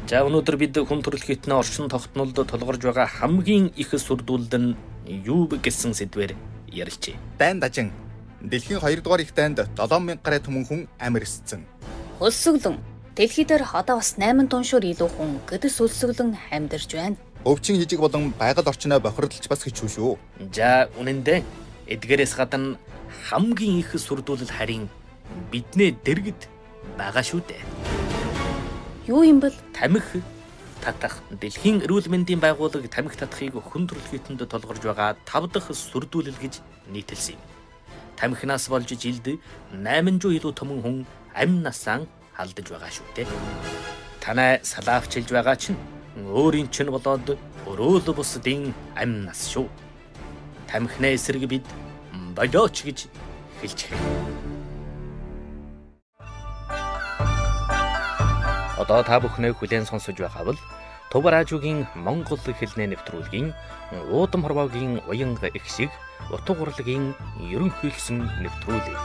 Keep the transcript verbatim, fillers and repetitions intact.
За өнөөдөр бид хүн төрөлхтний орчин тогтнолд тулгарч байгаа хамгийн их сүрдүүлд нь юу гэсэн сэдвээр ярилцъя. Дайн дажин дэлхийн хоёрдугаар их дайнд долоон мянга гаруй түмэн хүн амьд ирсэн. Өлсөглөн дэлхий дээр одоо бас найман тоншоор илүү хүн гэдэс өлсөглөн амьдарч байна. Өвчин хижиг болон байгаль орчноо бохирдолч бас хичүү шүү. За үнэндээ эдгээрээс гадна хамгийн их сүрдүүлэл харин биднээ дэргэд байгаа шүү дээ. Юу юм бол? Тамхи татах. Дэлхийн эрүүл мэндийн байгууллага тамхи татахыг хүн төрөлхтөнд тулгарч байгаа тав дахь сүрдүүлэл гэж нийтэлсэн юм. Тамхинаас болж жилд найман жуу илүү төмөн хүн амь насаа алдаж байгаа шүү дээ. Танай салаавчилж байгаа чинь өөрийн чинь болоод өрөөл бусдын амь нас шүү. Тамхинаа эсрэг бид болооч гэж хэлж байна. Одоо та бүхнээ хүлээн сонсож байгаа бол Төв радиогийн Монгол хэлний нэвтрүүлгийн уудам хорвоогийн уянга их шиг утга урлагийн ерөнхийлсөн нэвтрүүлэг.